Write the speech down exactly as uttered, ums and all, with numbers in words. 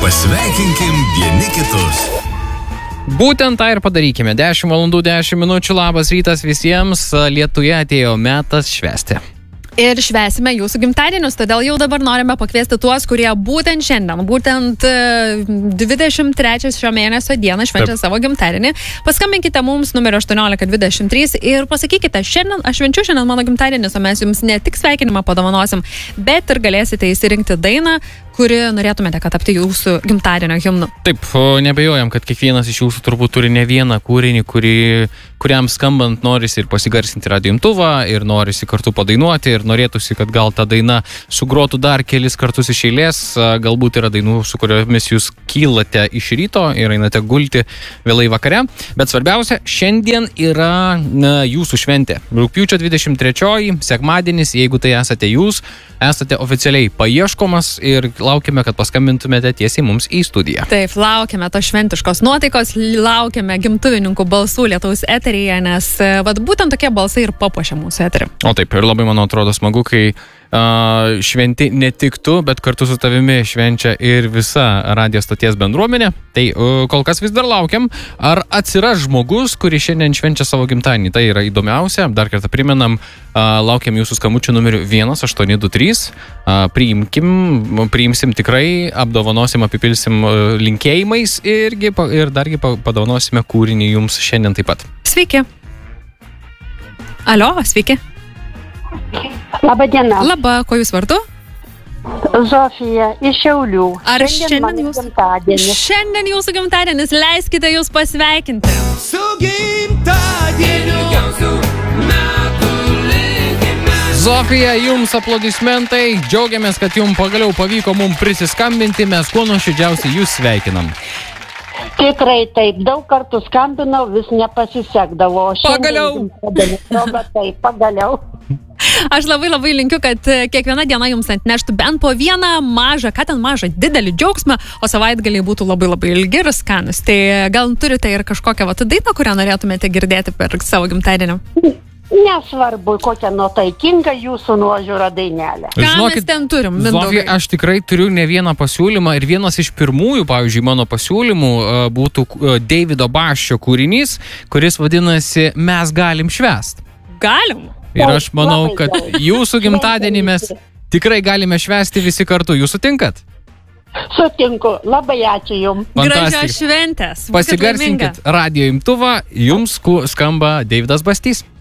Pasveikinkim vieni kitus. Būtent tą ir padarykime. dešimt valandų dešimt minučių. Labas rytas visiems. Lietuje atėjo metas švęsti. Ir švęsime jūsų gimtadienius, todėl jau dabar norime pakviesti tuos, kurie būtent šiandien, būtent dvidešimt trečią šio mėnesio dieną švenčia savo gimtadienį. Paskambinkite mums numeriu aštuoniolika dvidešimt trys ir pasakykite, šiandien aš švenčiu, šiandien mano gimtadienis, o mes jums ne tik sveikinimą padovanosim, bet ir galėsite įsirinkti dainą, kuri norėtumėte, kad tapti jūsų gimtadienio himnu. Taip, nebejojam, kad kiekvienas iš jūsų turbūt turi ne vieną kūrinį, kurį, kuriam skambant norisi ir pasigarsinti radijo imtuvą, ir norisi kartu padainuoti, ir norėtųsi, kad gal ta daina sugrotų dar kelis kartus iš eilės. Galbūt yra dainų, su kuriomis jūs kylate iš ryto ir einate gulti vėlai vakare. Bet svarbiausia, šiandien yra na, jūsų šventė. Rugpjūčio dvidešimt trečioji, sekmadienis, jeigu tai esate jūs, esate oficialiai paieškomas ir laukiame, kad paskambintumėte tiesiai mums į studiją. Taip, laukiame to šventiškos nuotaikos, laukiame gimtuvininkų balsų Lietaus eteryje, nes vat, būtent tokie balsai ir papuošia mūsų eterį. O taip, ir labai, man atrodo, smagu, kai uh, šventi ne tik tu, bet kartu su tavimi švenčia ir visa radijo stoties bendruomenė. Tai uh, kol kas vis dar laukiam, ar atsiras žmogus, kuris šiandien švenčia savo gimtadienį. Tai yra įdomiausia. Dar kartą primenam, uh, laukiam jūsų skambučių numeriu vienas aštuoni du trys. Uh, priimkim, priimsim tikrai, apdovanosim, apipilsim uh, linkėjimais irgi, ir dargi padovanosime kūrinį jums šiandien taip pat. Sveiki. Alio, sveiki. Labą dieną. Labą, ko jūs vardu? Zofija iš Šiaulių. Ar šiandien, šiandien, jūs... gimtadienis. šiandien jūsų gimtadienis, leiskite jūs pasveikinti. Su gimtadieniu gausiu metų linkime. Zofija, jums aplodismentai. Džiaugiamės, kad jums pagaliau pavyko mums prisiskambinti. Mes kuo nuoširdžiausiai jūs sveikinam. Tikrai taip, daug kartų skambinau, vis nepasisekdavo. Pagaliau. Proga, taip, pagaliau. Aš labai labai linkiu, kad kiekviena diena jums atneštų bent po vieną mažą, ką ten mažą, didelį džiaugsmą, o savaitgaliai būtų labai labai ilgi ir skanus. Tai gal turite ir kažkokią vat dainą, kurią norėtumėte girdėti per savo gimtadienį? Nesvarbu, kokia nuotaikinga jūsų nuožiūra dainelė. Ką Žinokit, mes ten turim, Mindaugai? Zofija, aš tikrai turiu ne vieną pasiūlymą ir vienas iš pirmųjų, pavyzdžiui, mano pasiūlymų būtų Davido Basčio kūrinys, kuris vadinasi Mes galim švęst. Galim? Ir aš manau, kad jūsų gimtadienį mes tikrai galime švęsti visi kartu. Jūs sutinkat? Sutinku. Labai ačiū jums. Gražios šventės. Pasigarsinkit radijo imtuvą. Jums skamba Davidas Bastys.